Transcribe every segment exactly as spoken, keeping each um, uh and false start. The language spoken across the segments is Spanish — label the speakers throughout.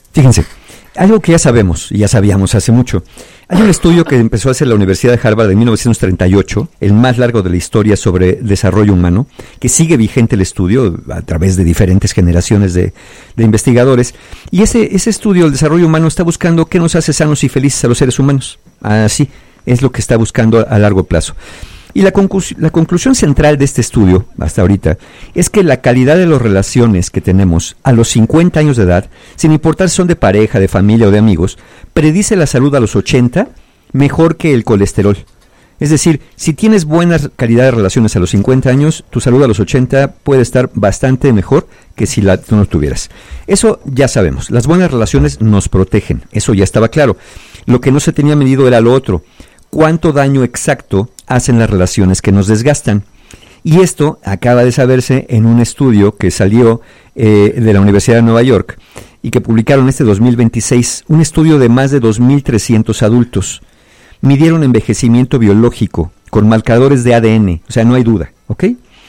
Speaker 1: Fíjense, algo que ya sabemos, y ya sabíamos hace mucho. Hay un estudio que empezó a hacer la Universidad de Harvard en mil novecientos treinta y ocho, el más largo de la historia sobre desarrollo humano, que sigue vigente el estudio a través de diferentes generaciones de, de investigadores. Y ese, ese estudio, el desarrollo humano, está buscando qué nos hace sanos y felices a los seres humanos. Así es lo que está buscando a, a largo plazo. Y la, conclu- la conclusión central de este estudio, hasta ahorita, es que la calidad de las relaciones que tenemos a los cincuenta años de edad, sin importar si son de pareja, de familia o de amigos, predice la salud a los ochenta mejor que el colesterol. Es decir, si tienes buena calidad de relaciones a los cincuenta años, tu salud a los ochenta puede estar bastante mejor que si la, tú no tuvieras. Eso ya sabemos, las buenas relaciones nos protegen, eso ya estaba claro. Lo que no se tenía medido era lo otro. ¿Cuánto daño exacto hacen las relaciones que nos desgastan? Y esto acaba de saberse en un estudio que salió eh, de la Universidad de Nueva York y que publicaron este dos mil veintiséis, un estudio de más de dos mil trescientos adultos. Midieron envejecimiento biológico con marcadores de A D N, o sea, no hay duda, ¿ok?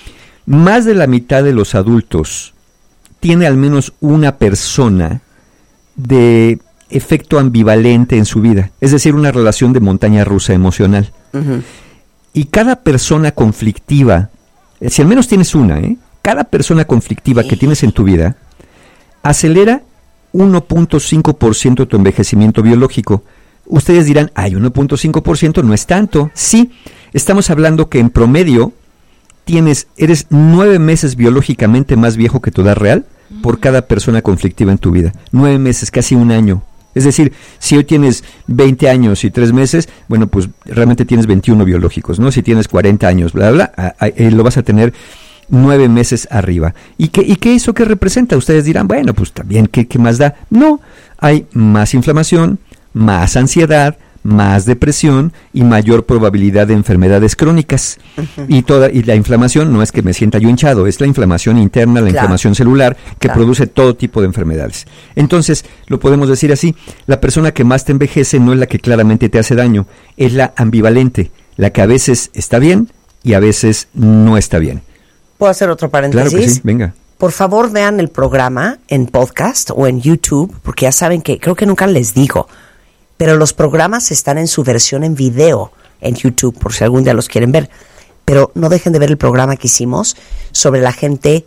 Speaker 1: Más de la mitad de los adultos tiene al menos una persona de efecto ambivalente en su vida, es decir, una relación de montaña rusa emocional. Uh-huh. Y cada persona conflictiva, si al menos tienes una, ¿eh? cada persona conflictiva que tienes en tu vida, acelera uno punto cinco por ciento de tu envejecimiento biológico. Ustedes dirán, ay, uno punto cinco por ciento no es tanto. Sí, estamos hablando que en promedio tienes, eres nueve meses biológicamente más viejo que tu edad real por cada persona conflictiva en tu vida. Nueve meses, casi un año. Es decir, si hoy tienes veinte años y tres meses, bueno, pues realmente tienes veintiuno biológicos, ¿no? Si tienes cuarenta años, bla, bla, bla, a, a, eh, lo vas a tener nueve meses arriba. ¿Y qué, y qué eso qué representa? Ustedes dirán, bueno, pues también, ¿qué, qué más da? No, hay más inflamación, más ansiedad, más depresión y mayor probabilidad de enfermedades crónicas. Uh-huh. Y toda y la inflamación no es que me sienta yo hinchado, es la inflamación interna, la claro. inflamación celular que claro. produce todo tipo de enfermedades. Entonces, lo podemos decir así, la persona que más te envejece no es la que claramente te hace daño, es la ambivalente, la que a veces está bien y a veces no está bien.
Speaker 2: ¿Puedo hacer otro paréntesis?
Speaker 1: Claro que sí, venga.
Speaker 2: Por favor, vean el programa en podcast o en YouTube, porque ya saben que, creo que nunca les digo, pero los programas están en su versión en video en YouTube, por si algún día los quieren ver. Pero no dejen de ver el programa que hicimos sobre la gente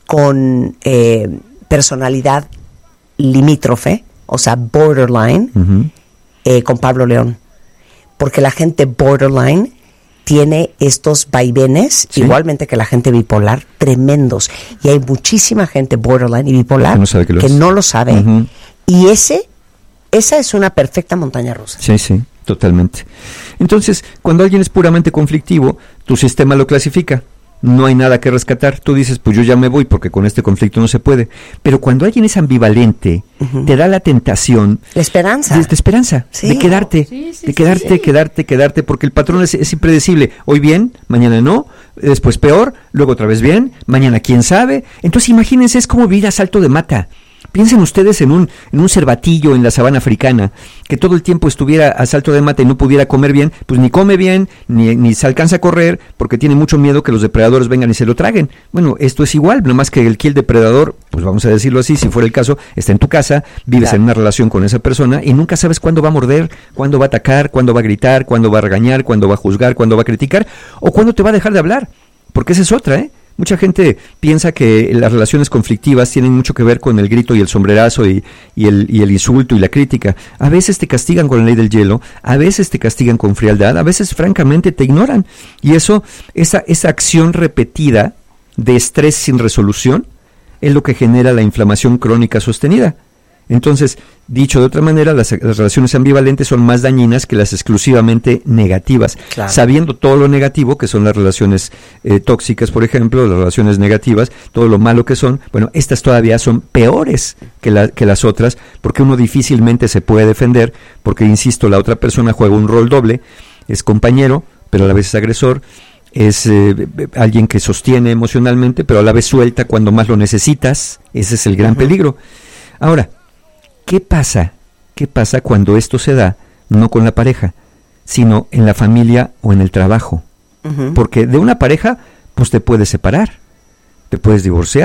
Speaker 2: con eh, personalidad limítrofe, o sea, borderline, uh-huh. eh, con Pablo León. Porque la gente borderline tiene estos vaivenes, ¿sí? igualmente que la gente bipolar, tremendos. Y hay muchísima gente borderline y bipolar
Speaker 1: no sabe que,
Speaker 2: que
Speaker 1: es.
Speaker 2: no lo sabe.
Speaker 1: Uh-huh.
Speaker 2: Y ese... Esa es una perfecta montaña rusa.
Speaker 1: Sí, sí, totalmente. Entonces, cuando alguien es puramente conflictivo, tu sistema lo clasifica. No hay nada que rescatar. Tú dices, pues yo ya me voy porque con este conflicto no se puede. Pero cuando alguien es ambivalente, uh-huh. te da la tentación...
Speaker 2: La esperanza.
Speaker 1: De, de esperanza, sí. de quedarte, sí, sí, de quedarte, sí, sí. quedarte, quedarte, porque el patrón es, es impredecible. Hoy bien, mañana no, después peor, luego otra vez bien, mañana quién sabe. Entonces imagínense, es como vivir a salto de mata. Piensen ustedes en un en un cervatillo en la sabana africana, que todo el tiempo estuviera a salto de mata y no pudiera comer bien, pues ni come bien, ni, ni se alcanza a correr, porque tiene mucho miedo que los depredadores vengan y se lo traguen. Bueno, esto es igual, nomás que el que el depredador, pues vamos a decirlo así, si fuera el caso, está en tu casa, vives claro. en una relación con esa persona y nunca sabes cuándo va a morder, cuándo va a atacar, cuándo va a gritar, cuándo va a regañar, cuándo va a juzgar, cuándo va a criticar, o cuándo te va a dejar de hablar, porque esa es otra, ¿eh? Mucha gente piensa que las relaciones conflictivas tienen mucho que ver con el grito y el sombrerazo y, y, el, y el insulto y la crítica. A veces te castigan con la ley del hielo, a veces te castigan con frialdad, a veces francamente te ignoran. Y eso, esa, esa acción repetida de estrés sin resolución es lo que genera la inflamación crónica sostenida. Entonces, dicho de otra manera, las, las relaciones ambivalentes son más dañinas que las exclusivamente negativas. Claro. Sabiendo todo lo negativo, que son las relaciones eh, tóxicas, por ejemplo, las relaciones negativas, todo lo malo que son, bueno, estas todavía son peores que, la, que las otras, porque uno difícilmente se puede defender, porque, insisto, la otra persona juega un rol doble, es compañero, pero a la vez es agresor, es eh, alguien que sostiene emocionalmente, pero a la vez suelta cuando más lo necesitas. Ese es el gran uh-huh. peligro. Ahora, ¿Qué pasa? ¿Qué pasa cuando esto se da no con la pareja, sino en la familia o en el trabajo? Uh-huh. Porque de una pareja, pues te puedes separar, te puedes divorciar,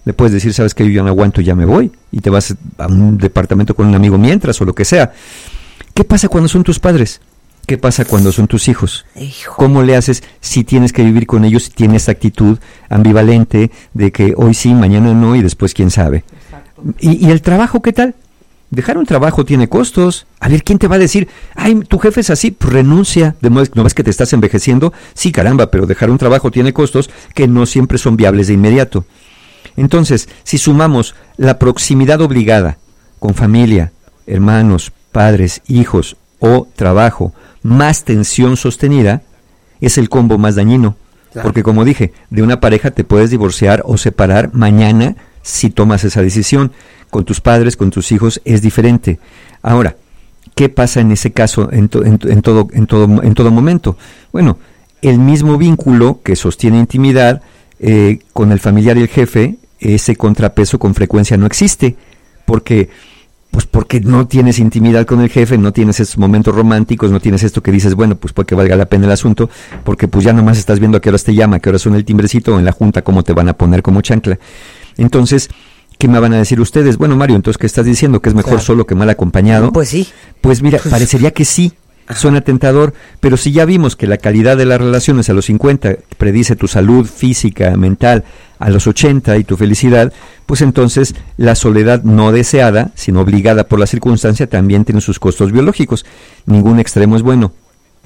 Speaker 1: Le puedes decir, sabes que yo ya no aguanto, ya me voy, y te vas a un departamento con un amigo mientras, o lo que sea. ¿Qué pasa cuando son tus padres? ¿Qué pasa cuando son tus hijos?
Speaker 2: Hijo.
Speaker 1: ¿Cómo le haces si tienes que vivir con ellos, si tienes esta actitud ambivalente de que hoy sí, mañana no y después quién sabe? ¿Y, y el trabajo qué tal? Dejar un trabajo tiene costos. A ver, ¿quién te va a decir, ay, tu jefe es así? Pues renuncia. ¿No ves que te estás envejeciendo? Sí, caramba, pero dejar un trabajo tiene costos que no siempre son viables de inmediato. Entonces, si sumamos la proximidad obligada con familia, hermanos, padres, hijos o trabajo, más tensión sostenida, es el combo más dañino. Claro. Porque como dije, de una pareja te puedes divorciar o separar mañana si tomas esa decisión. Con tus padres, con tus hijos es diferente. Ahora, ¿qué pasa en ese caso en, to, en, en, todo, en, todo, en todo momento? Bueno, el mismo vínculo que sostiene intimidad eh, con el familiar y el jefe, ese contrapeso con frecuencia no existe, porque pues porque no tienes intimidad con el jefe, no tienes esos momentos románticos, no tienes esto que dices, bueno, pues puede que valga la pena el asunto, porque pues ya nomás estás viendo a qué horas te llama, a qué horas suena el timbrecito, o en la junta cómo te van a poner como chancla. Entonces, ¿qué me van a decir ustedes? Bueno, Mario, entonces, ¿qué estás diciendo? ¿Que es mejor claro. solo que mal acompañado?
Speaker 2: Pues sí.
Speaker 1: Pues mira, parecería que sí. Suena tentador, pero si ya vimos que la calidad de las relaciones a los cincuenta predice tu salud física, mental, a los ochenta y tu felicidad, pues entonces la soledad no deseada, sino obligada por la circunstancia, también tiene sus costos biológicos. Ningún extremo es bueno.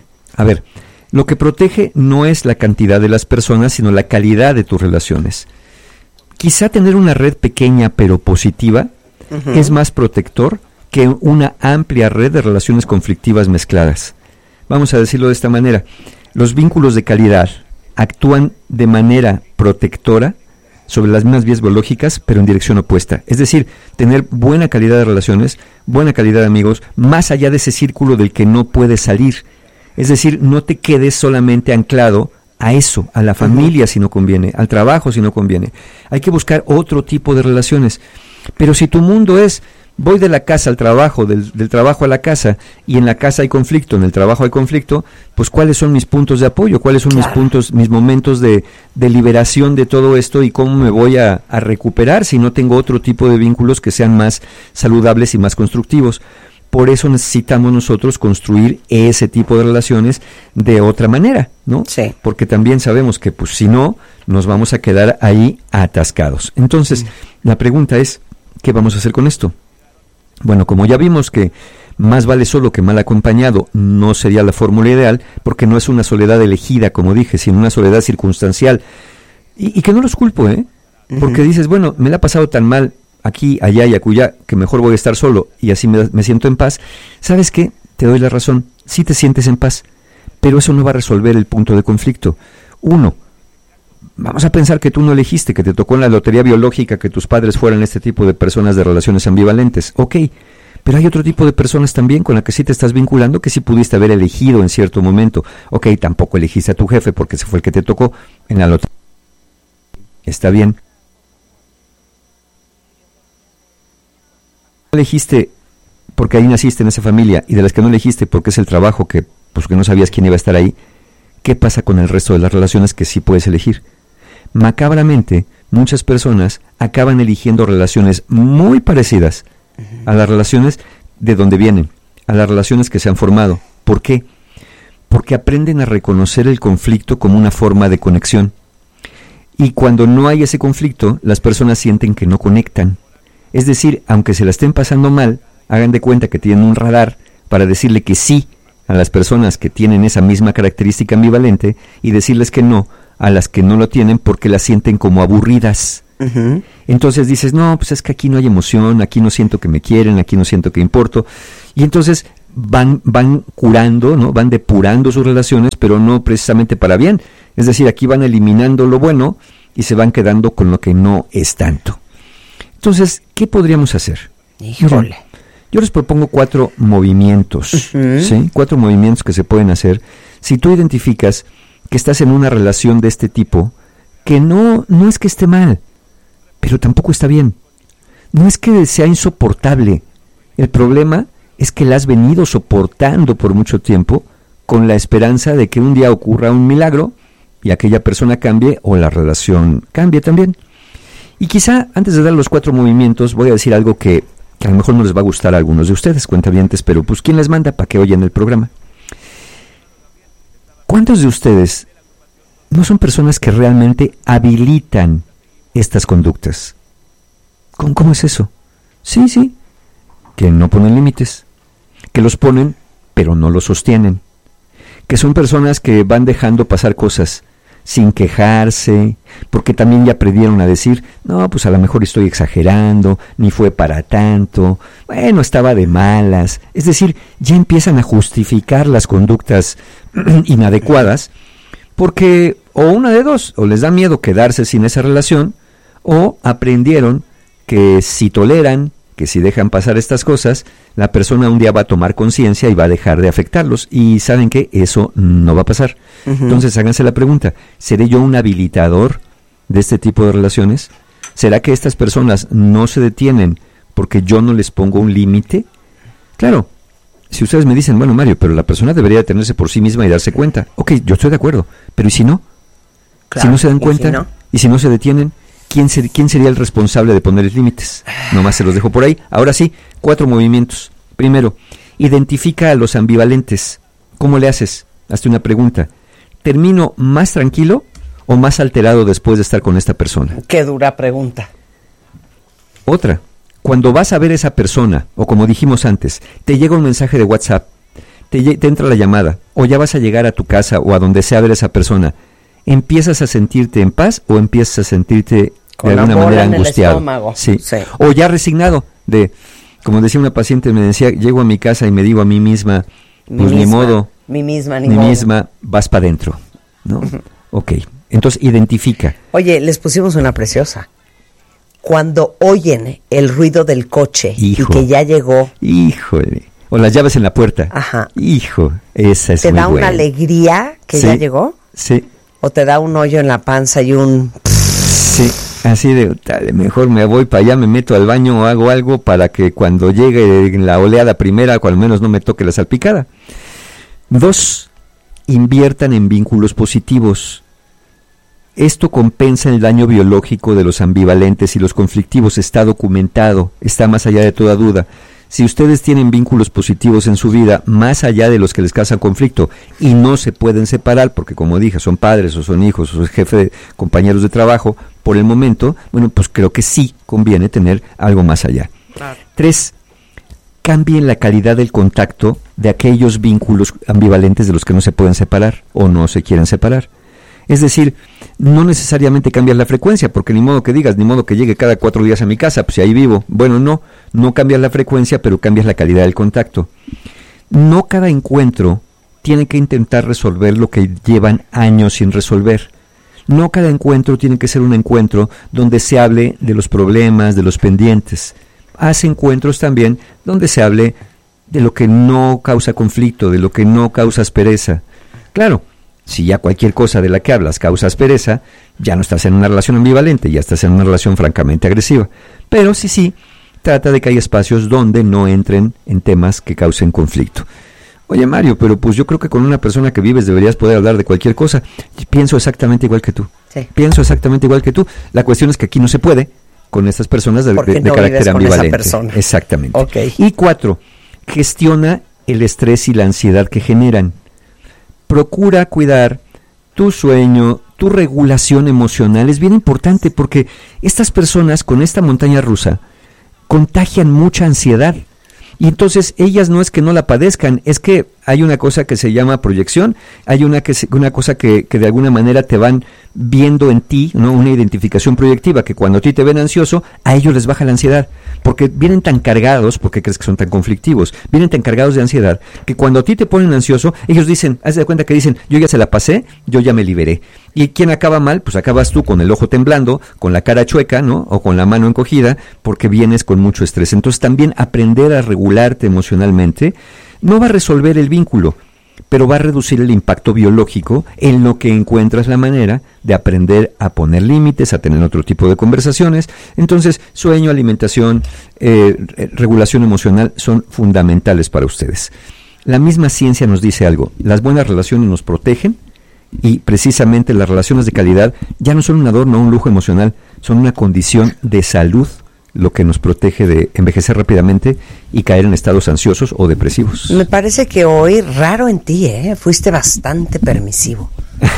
Speaker 1: A ver, lo que protege no es la cantidad de las personas, sino la calidad de tus relaciones. Quizá tener una red pequeña pero positiva uh-huh. es más protector que una amplia red de relaciones conflictivas mezcladas. Vamos a decirlo de esta manera. Los vínculos de calidad actúan de manera protectora sobre las mismas vías biológicas, pero en dirección opuesta. Es decir, tener buena calidad de relaciones, buena calidad de amigos, más allá de ese círculo del que no puedes salir. Es decir, no te quedes solamente anclado a eso, a la familia si no conviene, al trabajo si no conviene. Hay que buscar otro tipo de relaciones. Pero si tu mundo es, voy de la casa al trabajo, del, del trabajo a la casa, y en la casa hay conflicto, en el trabajo hay conflicto, pues ¿cuáles son mis puntos de apoyo? ¿Cuáles son claro. mis puntos, mis momentos de, de liberación de todo esto y cómo me voy a, a recuperar si no tengo otro tipo de vínculos que sean más saludables y más constructivos? Por eso necesitamos nosotros construir ese tipo de relaciones de otra manera, ¿no?
Speaker 2: Sí.
Speaker 1: Porque también sabemos que, pues, si no, nos vamos a quedar ahí atascados. Entonces, mm. la pregunta es, ¿qué vamos a hacer con esto? Bueno, como ya vimos que más vale solo que mal acompañado no sería la fórmula ideal, porque no es una soledad elegida, como dije, sino una soledad circunstancial. Y, y que no los culpo, ¿eh? Uh-huh. Porque dices, bueno, me la ha pasado tan mal aquí, allá y acullá, que mejor voy a estar solo y así me, me siento en paz. ¿Sabes qué? Te doy la razón. Sí te sientes en paz, pero eso no va a resolver el punto de conflicto. Uno, vamos a pensar que tú no elegiste, que te tocó en la lotería biológica que tus padres fueran este tipo de personas de relaciones ambivalentes. Ok, pero hay otro tipo de personas también con la que sí te estás vinculando, que sí pudiste haber elegido en cierto momento. Ok, tampoco elegiste a tu jefe porque ese fue el que te tocó en la lotería. Está bien. Elegiste porque ahí naciste en esa familia, y de las que no elegiste porque es el trabajo que, pues, que no sabías quién iba a estar ahí. ¿Qué pasa con el resto de las relaciones que sí puedes elegir? Macabramente, muchas personas acaban eligiendo relaciones muy parecidas a las relaciones de donde vienen, a las relaciones que se han formado. ¿Por qué? Porque aprenden a reconocer el conflicto como una forma de conexión. Y cuando no hay ese conflicto, las personas sienten que no conectan. Es decir, aunque se la estén pasando mal, hagan de cuenta que tienen un radar para decirle que sí a las personas que tienen esa misma característica ambivalente y decirles que no a las que no lo tienen porque las sienten como aburridas. Uh-huh. Entonces dices, no, pues es que aquí no hay emoción, aquí no siento que me quieren, aquí no siento que importo. Y entonces van, van curando, ¿no? Van depurando sus relaciones, pero no precisamente para bien. Es decir, aquí van eliminando lo bueno y se van quedando con lo que no es tanto. Entonces, ¿qué podríamos hacer?
Speaker 2: Híjole.
Speaker 1: Yo les propongo cuatro movimientos, uh-huh. ¿sí? Cuatro movimientos que se pueden hacer. Si tú identificas que estás en una relación de este tipo, que no, no es que esté mal, pero tampoco está bien. No es que sea insoportable. El problema es que la has venido soportando por mucho tiempo con la esperanza de que un día ocurra un milagro y aquella persona cambie o la relación cambie también. Y quizá, antes de dar los cuatro movimientos, voy a decir algo que, que a lo mejor no les va a gustar a algunos de ustedes, cuentavientes, pero pues ¿quién les manda para que oyen el programa? ¿Cuántos de ustedes no son personas que realmente habilitan estas conductas? ¿Cómo, cómo es eso? Sí, sí, que no ponen límites, que los ponen pero no los sostienen, que son personas que van dejando pasar cosas sin quejarse, porque también ya aprendieron a decir, no, pues a lo mejor estoy exagerando, ni fue para tanto, bueno, estaba de malas. Es decir, ya empiezan a justificar las conductas inadecuadas, porque o una de dos, o les da miedo quedarse sin esa relación, o aprendieron que si toleran, que si dejan pasar estas cosas, la persona un día va a tomar conciencia y va a dejar de afectarlos, y saben que eso no va a pasar. Uh-huh. Entonces háganse la pregunta, ¿seré yo un habilitador de este tipo de relaciones? ¿Será que estas personas no se detienen porque yo no les pongo un límite? Claro, si ustedes me dicen, bueno, Mario, pero la persona debería detenerse por sí misma y darse cuenta. Ok, yo estoy de acuerdo, pero ¿y si no? Claro, si no se dan cuenta, ¿y si no? ¿Y si no se detienen? ¿Quién, ser, ¿Quién sería el responsable de ponerles límites? Nomás se los dejo por ahí. Ahora sí, cuatro movimientos. Primero, identifica a los ambivalentes. ¿Cómo le haces? Hazte una pregunta. ¿Termino más tranquilo o más alterado después de estar con esta persona?
Speaker 2: Qué dura pregunta.
Speaker 1: Otra, cuando vas a ver a esa persona, o como dijimos antes, te llega un mensaje de WhatsApp, te, te entra la llamada, o ya vas a llegar a tu casa o a donde sea a ver a esa persona, ¿empiezas a sentirte en paz o empiezas a sentirte con de alguna manera angustiado? Sí. Sí. O ya resignado, de, como decía una paciente, me decía, llego a mi casa y me digo a mí misma, pues mi misma, ni modo,
Speaker 2: mi misma, ni
Speaker 1: mi
Speaker 2: modo.
Speaker 1: misma, vas para adentro, ¿no? Uh-huh. Ok, entonces identifica.
Speaker 2: Oye, les pusimos una preciosa. Cuando oyen el ruido del coche, hijo, y que ya llegó.
Speaker 1: Híjole. O las llaves en la puerta.
Speaker 2: Ajá.
Speaker 1: Hijo, esa es
Speaker 2: ¿Te
Speaker 1: muy
Speaker 2: da
Speaker 1: buena.
Speaker 2: una alegría que
Speaker 1: sí,
Speaker 2: ya llegó?
Speaker 1: Sí.
Speaker 2: ¿O te da un hoyo en la panza y un...
Speaker 1: Sí, así de, tal, mejor me voy para allá, me meto al baño o hago algo para que cuando llegue la oleada primera, o al menos no me toque la salpicada. Dos, inviertan en vínculos positivos. Esto compensa el daño biológico de los ambivalentes y los conflictivos, está documentado, está más allá de toda duda. Si ustedes tienen vínculos positivos en su vida, más allá de los que les causan conflicto, y no se pueden separar, porque como dije, son padres, o son hijos, o son jefes de compañeros de trabajo, por el momento, bueno, pues creo que sí conviene tener algo más allá. Claro. Tres, cambien la calidad del contacto de aquellos vínculos ambivalentes de los que no se pueden separar, o no se quieren separar. Es decir, no necesariamente cambias la frecuencia, porque ni modo que digas, ni modo que llegue cada cuatro días a mi casa, pues si ahí vivo. Bueno, no, no cambias la frecuencia, pero cambias la calidad del contacto. No cada encuentro tiene que intentar resolver lo que llevan años sin resolver. No cada encuentro tiene que ser un encuentro donde se hable de los problemas, de los pendientes. Haz encuentros también donde se hable de lo que no causa conflicto, de lo que no causa aspereza. Claro, si ya cualquier cosa de la que hablas causa aspereza, ya no estás en una relación ambivalente, ya estás en una relación francamente agresiva. Pero sí, sí, trata de que haya espacios donde no entren en temas que causen conflicto. Oye, Mario, pero pues yo creo que con una persona que vives deberías poder hablar de cualquier cosa. Pienso exactamente igual que tú. Sí. Pienso exactamente igual que tú. La cuestión es que aquí no se puede con estas personas de, de, de no carácter ambivalente. Exactamente.
Speaker 2: Okay.
Speaker 1: Y cuatro, gestiona el estrés y la ansiedad que generan. Procura cuidar tu sueño, tu regulación emocional. Es bien importante porque estas personas con esta montaña rusa contagian mucha ansiedad. Y entonces ellas no es que no la padezcan, es que hay una cosa que se llama proyección, hay una que se, una cosa que, que de alguna manera te van viendo en ti, ¿no? Una identificación proyectiva, que cuando a ti te ven ansioso, a ellos les baja la ansiedad, porque vienen tan cargados, ¿por qué crees que son tan conflictivos? Vienen tan cargados de ansiedad, que cuando a ti te ponen ansioso, ellos dicen, haz de cuenta que dicen, yo ya se la pasé, yo ya me liberé. ¿Y quién acaba mal? Pues acabas tú con el ojo temblando, con la cara chueca, ¿no? O con la mano encogida, porque vienes con mucho estrés. Entonces también aprender a regularte emocionalmente no va a resolver el vínculo, pero va a reducir el impacto biológico en lo que encuentras la manera de aprender a poner límites, a tener otro tipo de conversaciones. Entonces, sueño, alimentación, eh, regulación emocional son fundamentales para ustedes. La misma ciencia nos dice algo, las buenas relaciones nos protegen Y precisamente las relaciones de calidad ya no son un adorno, un lujo emocional, son una condición de salud, lo que nos protege de envejecer rápidamente y caer en estados ansiosos o depresivos.
Speaker 2: Me parece que hoy, raro en ti, ¿eh? Fuiste bastante permisivo.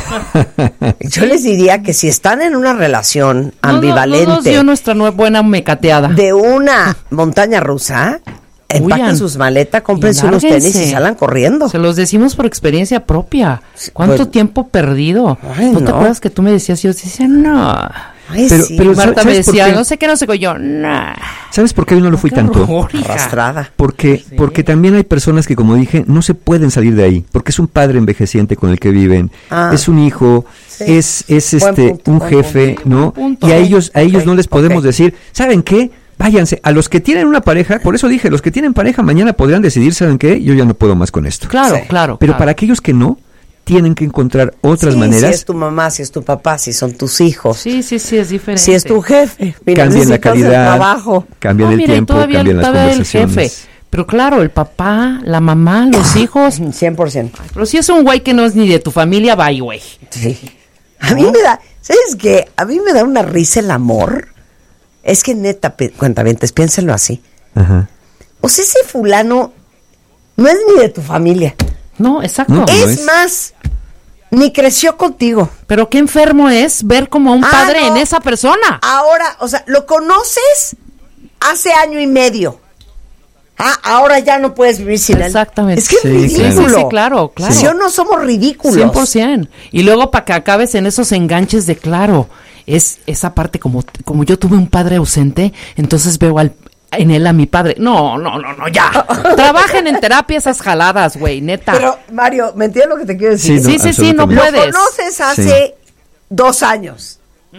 Speaker 2: Yo les diría que si están en una relación ambivalente,
Speaker 3: no, no, no nos dio nuestra nueva buena mecateada
Speaker 2: de una montaña rusa, empaquen
Speaker 3: Huyan.
Speaker 2: sus maletas, cómprense
Speaker 3: Y
Speaker 2: unos
Speaker 3: lárguense.
Speaker 2: tenis y salgan corriendo.
Speaker 3: Se los decimos por experiencia propia. ¿Cuánto
Speaker 2: pues-
Speaker 3: tiempo perdido?
Speaker 2: Ay,
Speaker 3: ¿No te
Speaker 2: no.
Speaker 3: acuerdas que tú me decías? Yo decía, no.
Speaker 2: Ay,
Speaker 1: Pero-
Speaker 2: sí,
Speaker 1: pero-
Speaker 3: Marta me
Speaker 1: ¿sabes por
Speaker 3: decía,
Speaker 1: qué?
Speaker 3: no sé qué, no sé qué. Yo, no.
Speaker 1: ¿Sabes por qué yo no lo fui
Speaker 3: Qué
Speaker 1: tanto?
Speaker 3: horror, hija.
Speaker 2: arrastrada.
Speaker 1: Porque,
Speaker 3: Sí.
Speaker 1: porque también hay personas que, como dije, no se pueden salir de ahí, porque es un padre envejeciente con el que viven,
Speaker 2: Ah.
Speaker 1: es un hijo,
Speaker 2: Sí.
Speaker 1: es, es
Speaker 2: Buen
Speaker 1: este
Speaker 2: punto,
Speaker 1: un
Speaker 2: buen
Speaker 1: jefe,
Speaker 2: punto.
Speaker 1: ¿no?
Speaker 3: Buen punto.
Speaker 1: Y a ellos, a ellos
Speaker 2: Ok,
Speaker 1: no les podemos
Speaker 2: ok.
Speaker 1: decir, ¿saben qué? Váyanse, a los que tienen una pareja, por eso dije, los que tienen pareja mañana podrán decidir, ¿saben qué? Yo ya no puedo más con esto.
Speaker 3: Claro,
Speaker 2: Sí.
Speaker 3: claro.
Speaker 1: Pero
Speaker 3: claro.
Speaker 1: para aquellos que no, tienen que encontrar otras
Speaker 2: Sí,
Speaker 1: maneras.
Speaker 2: si es tu mamá, si es tu papá, si son tus hijos,
Speaker 3: Sí, sí, sí, es diferente.
Speaker 2: si es tu jefe, mira,
Speaker 1: Cambian la
Speaker 2: necesitas el
Speaker 1: calidad,
Speaker 2: trabajo.
Speaker 1: cambian
Speaker 3: No,
Speaker 1: el
Speaker 3: mira, y
Speaker 1: tiempo,
Speaker 3: todavía,
Speaker 1: cambian las
Speaker 3: todavía el
Speaker 1: conversaciones.
Speaker 3: jefe. Pero claro, el papá, la mamá, los hijos.
Speaker 2: cien por ciento.
Speaker 3: Pero si es un güey que no es ni de tu familia, bye, güey.
Speaker 2: Sí. A mí me da, ¿sabes qué? A mí me da una risa el amor. Es que neta, pe- cuentavientes, piénsenlo así.
Speaker 1: Ajá.
Speaker 2: O sea, ese fulano no es ni de tu familia.
Speaker 3: No, exacto.
Speaker 1: No,
Speaker 2: Es,
Speaker 1: es.
Speaker 2: más, ni creció contigo.
Speaker 3: Pero qué enfermo es ver como a un
Speaker 2: Ah,
Speaker 3: padre
Speaker 2: no.
Speaker 3: en esa persona.
Speaker 2: Ahora, o sea, lo conoces hace año y medio. Ah, ahora ya no puedes vivir sin él.
Speaker 3: Exactamente.
Speaker 2: Es que es
Speaker 1: Sí,
Speaker 2: ridículo.
Speaker 1: claro.
Speaker 3: Sí, sí, claro, claro.
Speaker 2: ¿Sí o no somos ridículos?
Speaker 3: cien por ciento. Y luego para que acabes en esos enganches de claro, es esa parte como, como yo tuve un padre ausente, entonces veo al, en él a mi padre. No, no, no, no, ya. Trabajen en terapia esas jaladas, güey, neta.
Speaker 2: Pero, Mario, ¿me entiendes lo que te quiero decir?
Speaker 1: Sí,
Speaker 3: sí,
Speaker 1: no,
Speaker 3: sí, sí, no
Speaker 1: absolutamente.
Speaker 2: Lo
Speaker 3: puedes.
Speaker 2: conoces hace dos años.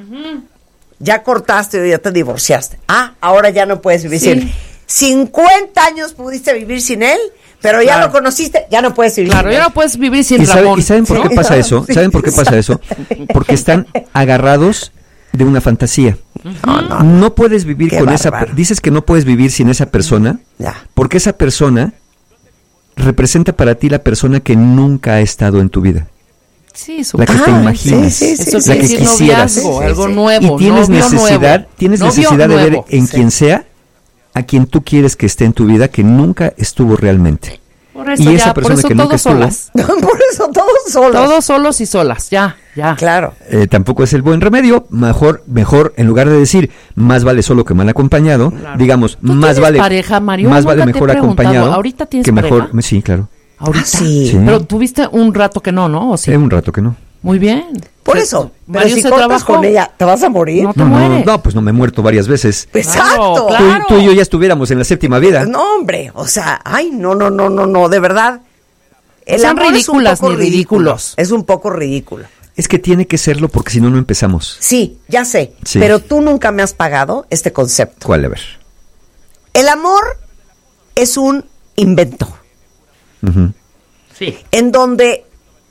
Speaker 2: Ya cortaste o ya te divorciaste. Ah, ahora ya no puedes vivir
Speaker 3: Sí.
Speaker 2: sin él. cincuenta años pudiste vivir sin él, pero ya
Speaker 3: Claro.
Speaker 2: lo conociste, ya no puedes vivir
Speaker 3: Claro,
Speaker 2: sin
Speaker 3: ya
Speaker 2: él.
Speaker 3: no puedes vivir sin
Speaker 1: ¿Y, sabe-
Speaker 3: Ramón.
Speaker 1: y saben por
Speaker 2: Sí.
Speaker 1: qué pasa eso?
Speaker 2: Sí,
Speaker 1: ¿Saben por qué pasa eso? Porque están agarrados de una fantasía.
Speaker 2: No, no.
Speaker 1: No puedes vivir
Speaker 2: Qué
Speaker 1: con esa
Speaker 2: bárbaro.
Speaker 1: per- dices que no puedes vivir sin esa persona,
Speaker 2: Ya.
Speaker 1: porque esa persona representa para ti la persona que nunca ha estado en tu vida,
Speaker 3: Sí, su
Speaker 1: la que te
Speaker 2: Ah,
Speaker 1: imaginas,
Speaker 2: sí, sí,
Speaker 3: Eso
Speaker 2: sí,
Speaker 1: la
Speaker 3: quiere
Speaker 1: que
Speaker 3: decir
Speaker 1: quisieras.
Speaker 3: noviazgo,
Speaker 2: Sí,
Speaker 3: algo
Speaker 2: sí.
Speaker 3: nuevo.
Speaker 1: Y tienes
Speaker 3: novio
Speaker 1: necesidad,
Speaker 3: nuevo.
Speaker 1: tienes
Speaker 3: Novio
Speaker 1: necesidad de ver
Speaker 3: nuevo.
Speaker 1: en
Speaker 2: Sí.
Speaker 1: quien sea a quien tú quieres que esté en tu vida que nunca estuvo realmente.
Speaker 3: Por eso
Speaker 1: y
Speaker 3: ya,
Speaker 1: esa
Speaker 3: por
Speaker 1: persona
Speaker 3: eso
Speaker 1: que nunca
Speaker 3: todos
Speaker 1: estuvo,
Speaker 3: solas.
Speaker 2: Por eso todos solos.
Speaker 3: Todos solos y solas, ya, ya.
Speaker 2: Claro.
Speaker 1: Eh, tampoco es el buen remedio. Mejor, mejor, en lugar de decir más vale solo que mal acompañado,
Speaker 3: Claro.
Speaker 1: digamos
Speaker 3: ¿Tú
Speaker 1: más
Speaker 3: tienes
Speaker 1: vale
Speaker 3: pareja, Mario?
Speaker 1: más
Speaker 3: Nunca
Speaker 1: vale
Speaker 3: te he
Speaker 1: mejor
Speaker 3: preguntado.
Speaker 1: acompañado
Speaker 3: ¿Ahorita tienes
Speaker 1: que mejor.
Speaker 3: pareja?
Speaker 1: Sí, claro.
Speaker 3: Ahorita.
Speaker 2: Ah, sí.
Speaker 1: Sí.
Speaker 3: Pero tuviste un rato que no, ¿no? ¿O sí?
Speaker 1: Eh, un rato que no.
Speaker 3: Muy bien.
Speaker 2: Por
Speaker 3: Se-
Speaker 2: eso. Pero
Speaker 3: Mario
Speaker 2: si
Speaker 3: se
Speaker 2: cortas
Speaker 3: trabajó.
Speaker 2: con ella, ¿te vas a morir?
Speaker 3: No te
Speaker 1: No, no,
Speaker 3: mueres.
Speaker 1: no, pues no me he muerto varias veces.
Speaker 2: Exacto.
Speaker 3: Claro,
Speaker 1: Tú,
Speaker 3: claro.
Speaker 1: tú y yo ya estuviéramos en la séptima vida.
Speaker 2: No, hombre. O sea, ay, no, no, no, no, no, de verdad. El
Speaker 3: sean
Speaker 2: amor
Speaker 3: ridículas
Speaker 2: es un poco
Speaker 3: ni
Speaker 2: ridículo.
Speaker 3: ridículos.
Speaker 2: Es un poco ridículo.
Speaker 1: Es que tiene que serlo porque si no, no empezamos.
Speaker 2: Sí, ya sé.
Speaker 1: Sí.
Speaker 2: Pero tú nunca me has pagado este concepto.
Speaker 1: ¿Cuál? A ver.
Speaker 2: El amor es un invento
Speaker 1: Ujú.
Speaker 3: Sí.
Speaker 2: en donde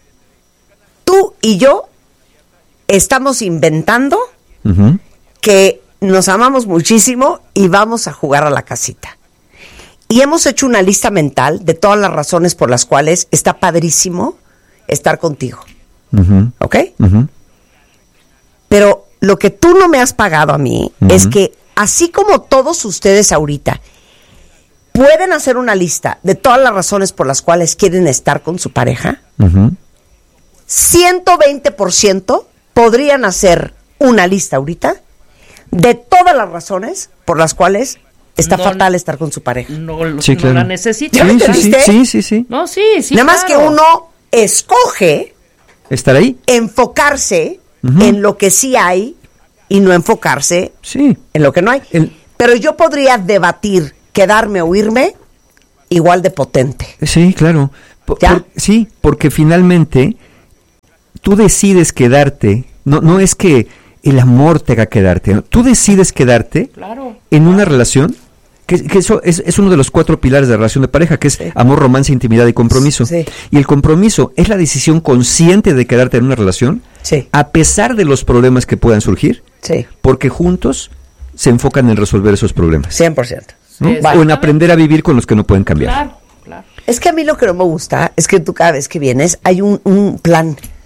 Speaker 2: tú y yo estamos inventando
Speaker 1: Ujú.
Speaker 2: que nos amamos muchísimo y vamos a jugar a la casita. Y hemos hecho una lista mental de todas las razones por las cuales está padrísimo estar contigo.
Speaker 1: Ujú.
Speaker 2: ¿Ok?
Speaker 1: Ujú.
Speaker 2: Pero lo que tú no me has pagado a mí
Speaker 1: Ujú.
Speaker 2: es que así como todos ustedes ahorita pueden hacer una lista de todas las razones por las cuales quieren estar con su pareja,
Speaker 1: Ujú.
Speaker 2: ciento veinte por ciento podrían hacer una lista ahorita de todas las razones por las cuales está
Speaker 3: No,
Speaker 2: fatal estar con su pareja.
Speaker 3: No, lo-
Speaker 1: Sí,
Speaker 3: no
Speaker 1: claro.
Speaker 3: la necesito.
Speaker 2: ¿Ya me
Speaker 1: Sí, sí, sí,
Speaker 2: entendiste?
Speaker 1: sí, sí, sí.
Speaker 3: No, sí, sí.
Speaker 2: Nada más que
Speaker 3: claro.
Speaker 2: uno escoge
Speaker 1: ¿Estar ahí?
Speaker 2: enfocarse
Speaker 1: Ujú.
Speaker 2: en lo que sí hay y no enfocarse
Speaker 1: Sí.
Speaker 2: en lo que no hay.
Speaker 1: El-
Speaker 2: Pero yo podría debatir, quedarme o irme igual de potente.
Speaker 1: Sí, claro. Por-
Speaker 2: ¿Ya?
Speaker 1: por- sí, porque finalmente tú decides quedarte. No, no es que el amor te haga quedarte. ¿no? Tú decides quedarte
Speaker 3: Claro.
Speaker 1: en una relación que, que eso es, es uno de los cuatro pilares de la relación de pareja, que es
Speaker 2: Sí.
Speaker 1: amor, romance, intimidad y compromiso.
Speaker 2: Sí.
Speaker 1: Y el compromiso es la decisión consciente de quedarte en una relación
Speaker 2: Sí,
Speaker 1: a pesar de los problemas que puedan surgir,
Speaker 2: sí,
Speaker 1: porque juntos se enfocan en resolver esos problemas.
Speaker 2: cien por ciento.
Speaker 1: ¿no?
Speaker 3: Sí,
Speaker 1: O en
Speaker 3: exactamente.
Speaker 1: aprender a vivir con los que no pueden cambiar.
Speaker 3: Claro, claro.
Speaker 2: Es que a mí lo que no me gusta es que tú cada vez que vienes hay un, un plan.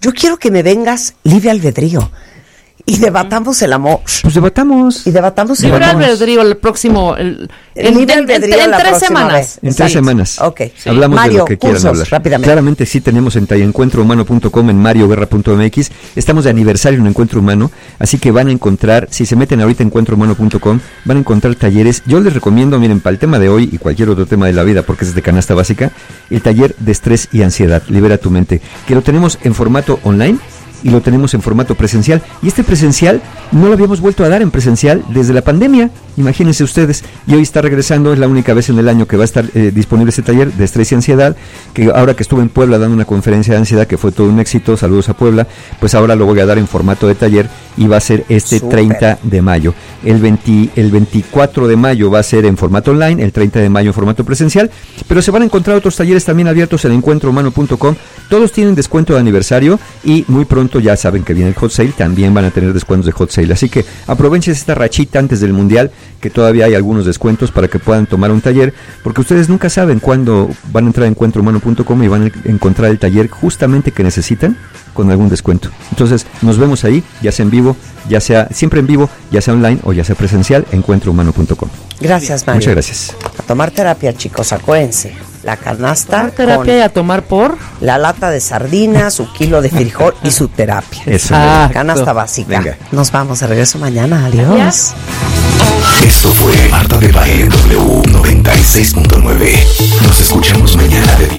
Speaker 2: Yo quiero que me vengas libre albedrío y debatamos el amor.
Speaker 1: Pues debatamos.
Speaker 2: Y debatamos el
Speaker 3: Libre
Speaker 2: amor.
Speaker 3: albedrío el próximo... El,
Speaker 2: El
Speaker 3: en,
Speaker 2: libre
Speaker 3: en-
Speaker 2: albedrío
Speaker 3: en- en
Speaker 2: la
Speaker 3: tres
Speaker 2: próxima
Speaker 3: semanas.
Speaker 2: vez.
Speaker 1: En tres
Speaker 2: Sí.
Speaker 1: semanas.
Speaker 2: Ok. Sí.
Speaker 1: Hablamos
Speaker 2: Mario,
Speaker 1: de lo que quieran
Speaker 2: cursos,
Speaker 1: hablar.
Speaker 2: rápidamente.
Speaker 1: Claramente sí tenemos en encuentro humano punto com, en mario guerra punto m x. Estamos de aniversario en Encuentro Humano, así que van a encontrar, si se meten ahorita en encuentro humano punto com, van a encontrar talleres. Yo les recomiendo, miren, para el tema de hoy y cualquier otro tema de la vida, porque es de canasta básica, el taller de estrés y ansiedad, Libera tu mente, que lo tenemos en formato online y lo tenemos en formato presencial. Y este presencial no lo habíamos vuelto a dar en presencial desde la pandemia, imagínense ustedes. Y hoy está regresando, es la única vez en el año que va a estar eh, disponible este taller de estrés y ansiedad, que ahora que estuve en Puebla dando una conferencia de ansiedad que fue todo un éxito, saludos a Puebla, pues ahora lo voy a dar en formato de taller y va a ser este
Speaker 2: Súper.
Speaker 1: treinta de mayo. El, veinte, el veinticuatro de mayo va a ser en formato online, el treinta de mayo en formato presencial, pero se van a encontrar otros talleres también abiertos en encuentro humano punto com. Todos tienen descuento de aniversario y muy pronto ya saben que viene el hot sale, también van a tener descuentos de hot sale. Así que aprovechen esta rachita antes del mundial, que todavía hay algunos descuentos para que puedan tomar un taller, porque ustedes nunca saben cuándo van a entrar a encuentro humano punto com y van a encontrar el taller justamente que necesitan con algún descuento. Entonces nos vemos ahí, ya sea en vivo, ya sea siempre en vivo, ya sea online o ya sea presencial, encuentro humano punto com.
Speaker 2: Gracias, Mario.
Speaker 1: Muchas gracias.
Speaker 2: A tomar terapia, chicos, acuérdense. La canasta
Speaker 3: Tomar terapia
Speaker 2: con
Speaker 3: y a tomar por...
Speaker 2: la lata de sardinas, su kilo de frijol y su terapia.
Speaker 1: Eso.
Speaker 3: Ah,
Speaker 2: Canasta básica.
Speaker 1: Venga.
Speaker 2: Nos vamos de regreso mañana. Adiós.
Speaker 3: Adiós.
Speaker 4: Esto fue Marta de Baile W noventa y seis punto nueve. Nos escuchamos mañana de...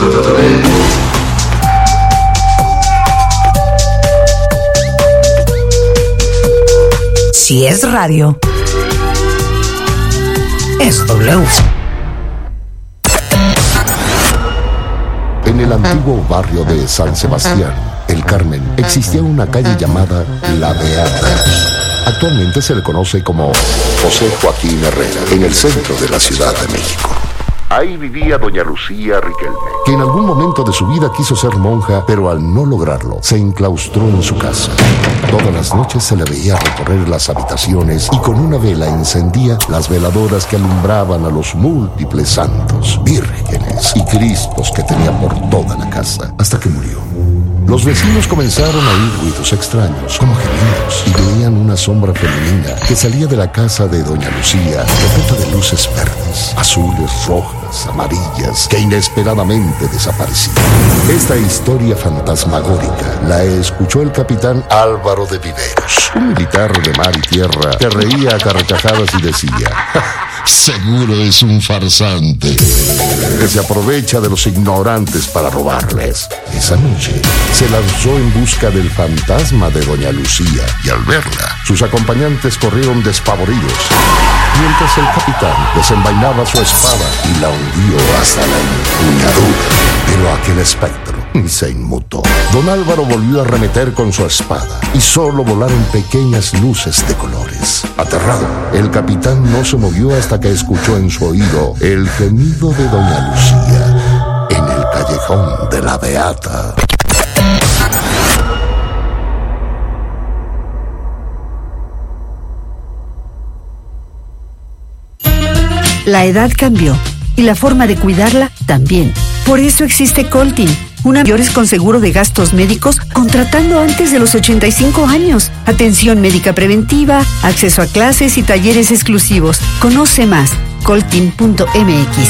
Speaker 5: Si es radio, es W.
Speaker 6: En el antiguo barrio de San Sebastián, El Carmen, existía una calle llamada La Beata. Actualmente se le conoce como José Joaquín Herrera, en el centro de la Ciudad de México. Ahí vivía doña Lucía Riquelme, que en algún momento de su vida quiso ser monja, pero al no lograrlo, se enclaustró en su casa. Todas las noches se le veía recorrer las habitaciones y con una vela encendía las veladoras que alumbraban a los múltiples santos, vírgenes y cristos que tenía por toda la casa, hasta que murió. Los vecinos comenzaron a oír ruidos extraños, como gemidos, y veían una sombra femenina que salía de la casa de doña Lucía, repleta de luces verdes, azules, rojas, amarillas, que inesperadamente desaparecían. Esta historia fantasmagórica la escuchó el capitán Álvaro de Viveros, un militar de mar y tierra que reía a carcajadas y decía: seguro es un farsante que se aprovecha de los ignorantes para robarles. Esa noche se lanzó en busca del fantasma de doña Lucía y al verla, sus acompañantes corrieron despavoridos, mientras el capitán desenvainaba su espada y la hundió hasta la empuñadura. Pero aquel espectro se inmutó. Don Álvaro volvió a arremeter con su espada y solo volaron pequeñas luces de colores. Aterrado, el capitán no se movió hasta que escuchó en su oído el gemido de doña Lucía en el callejón de la Beata.
Speaker 5: La edad cambió y la forma de cuidarla también. Por eso existe Coltin, una mayores con seguro de gastos médicos contratando antes de los ochenta y cinco años. Atención médica preventiva, acceso a clases y talleres exclusivos. Conoce más, coltin punto m x.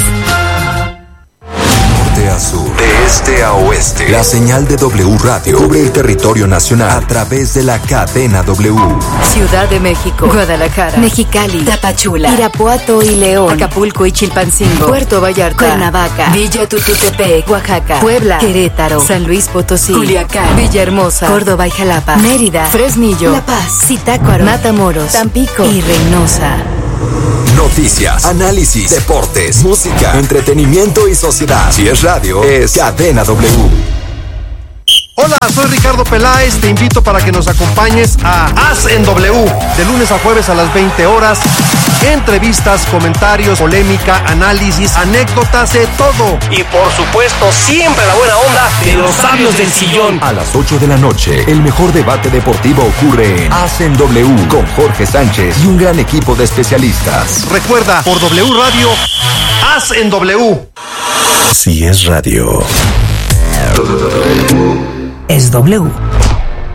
Speaker 4: Norte a sur, de este a oeste, la señal de W Radio cubre el territorio nacional a través de la cadena W.
Speaker 7: Ciudad de México, Guadalajara, Mexicali, Tapachula, Irapuato y León, Acapulco y Chilpancingo, Puerto Vallarta, Cuernavaca, Villa Tututepec, Oaxaca, Puebla, Querétaro, San Luis Potosí, Culiacán, Villahermosa, Córdoba y Jalapa, Mérida, Fresnillo, La Paz, Zitácuaro, Matamoros, Tampico y Reynosa.
Speaker 4: Noticias, análisis, deportes, música, entretenimiento y sociedad. Si es radio, es Cadena W.
Speaker 8: Hola, soy Ricardo Peláez, te invito para que nos acompañes a Haz en W, de lunes a jueves a las veinte horas. Entrevistas, comentarios, polémica, análisis, anécdotas, de todo. Y por supuesto, siempre la buena onda de los sabios del sillón.
Speaker 4: A las ocho de la noche, el mejor debate deportivo ocurre en Haz en W con Jorge Sánchez y un gran equipo de especialistas.
Speaker 8: Recuerda, por W Radio, Haz en W.
Speaker 4: Si es radio.
Speaker 2: es W.